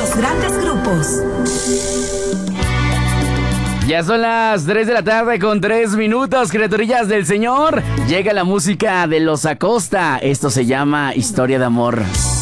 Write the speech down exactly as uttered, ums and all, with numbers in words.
Los grandes grupos. Ya son las tres de la tarde con tres minutos, criaturillas del Señor. Llega la música de Los Acosta. Esto se llama Historia de Amor.